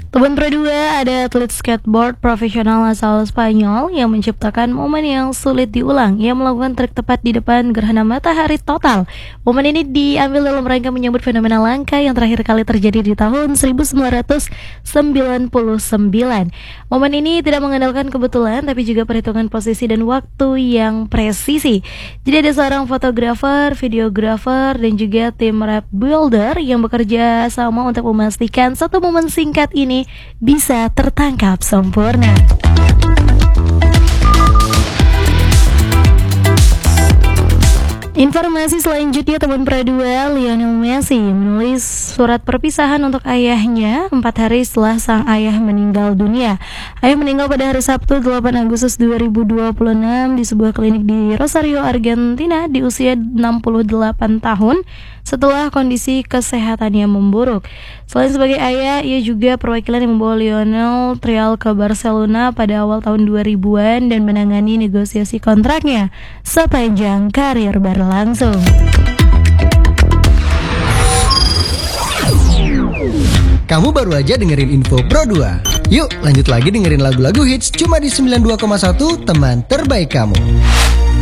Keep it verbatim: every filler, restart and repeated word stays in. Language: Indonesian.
Teman Pro dua ada atlet skateboard profesional asal Spanyol yang menciptakan momen yang sulit diulang. Ia melakukan trik tepat di depan gerhana matahari total. Momen ini diambil dalam rangka menyambut fenomena langka yang terakhir kali terjadi di tahun seribu sembilan ratus sembilan puluh sembilan. Momen ini tidak mengandalkan kebetulan, tapi juga perhitungan posisi dan waktu yang presisi. Jadi ada seorang fotografer, videografer, dan juga tim rap builder yang bekerja sama untuk memastikan satu momen singkat ini bisa tertangkap sempurna. Informasi selanjutnya, teman Pro dua, Lionel Messi menulis surat perpisahan untuk ayahnya empat hari setelah sang ayah meninggal dunia. Ayah meninggal pada hari Sabtu delapan Agustus dua ribu dua puluh enam di sebuah klinik di Rosario, Argentina di usia enam puluh delapan tahun setelah kondisi kesehatannya memburuk. Selain sebagai ayah, ia juga perwakilan yang membawa Lionel trial ke Barcelona pada awal tahun dua ribuan dan menangani negosiasi kontraknya sepanjang karir berlangsung. Kamu baru aja dengerin info Pro dua. Yuk lanjut lagi dengerin lagu-lagu hits cuma di sembilan puluh dua koma satu teman terbaik kamu.